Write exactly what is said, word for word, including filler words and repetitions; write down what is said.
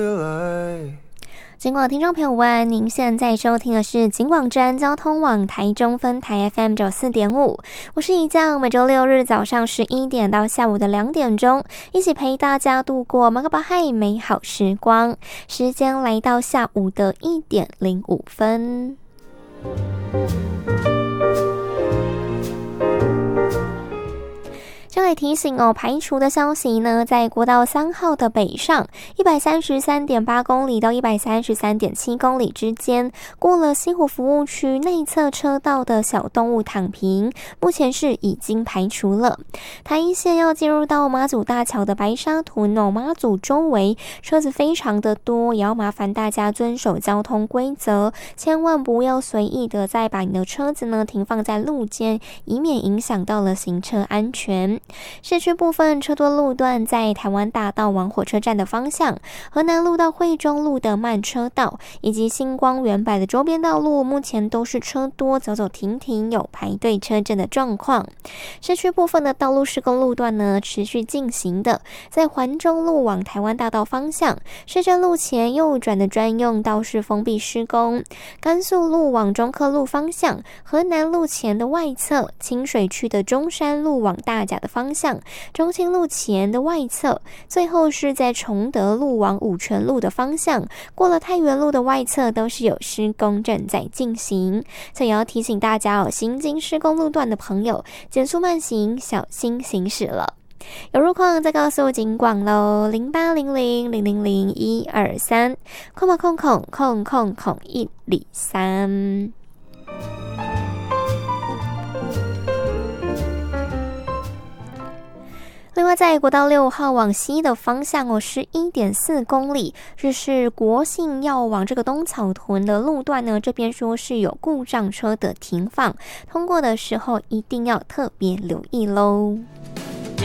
尽管听众朋友问，您现在收听的是警广站交通网台中分台 F M 九四点五，我是怡酱，每周六日早上十一点到下午的两点钟，一起陪大家度过马克巴嗨美好时光。时间来到下午的一点零五分。这里提醒哦，排除的消息呢，在国道三号的北上一百三十三点八公里到一百三十三点七公里之间，过了西湖服务区内侧车道的小动物躺平，目前是已经排除了。台一线要进入到妈祖大桥的白沙屯哦，妈祖周围车子非常的多，也要麻烦大家遵守交通规则，千万不要随意的再把你的车子呢停放在路肩，以免影响到了行车安全。市区部分车多路段在台湾大道往火车站的方向，河南路到惠中路的慢车道，以及星光远百的周边道路，目前都是车多，走走停停，有排队车阵的状况。市区部分的道路施工路段呢，持续进行的，在环中路往台湾大道方向，市政路前右转的专用道是封闭施工；甘肃路往中科路方向，河南路前的外侧，清水区的中山路往大甲的方向，中清路前的外侧，最后是在崇德路往五权路的方向，过了太原路的外侧都是有施工正在进行，所以要提醒大家哦，行经施工路段的朋友减速慢行，小心行驶了。有路况再告诉警广咯，零八零零零零零一二三，空吧空空空空空一里三。另外在国道六号往西的方向哦，是 一点四公里，就是国信要往这个东草屯的路段呢，这边说是有故障车的停放，通过的时候一定要特别留意咯。